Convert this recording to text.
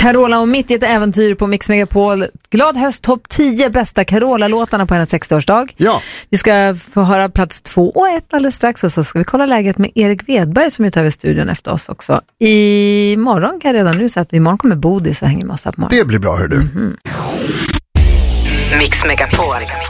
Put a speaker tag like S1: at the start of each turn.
S1: Carola och mitt i ett äventyr på Mix Megapol. Glad höst, topp 10 bästa Carola-låtarna på hennes 60-årsdag.
S2: Ja.
S1: Vi ska få höra plats 2 och 1 alldeles strax, och så ska vi kolla läget med Erik Wedberg som är ute över studion efter oss också. Imorgon kan jag redan nu säga att imorgon kommer Bodis och hänger med oss här på morgon.
S2: Det blir bra, hör du.
S3: Mix Megapol.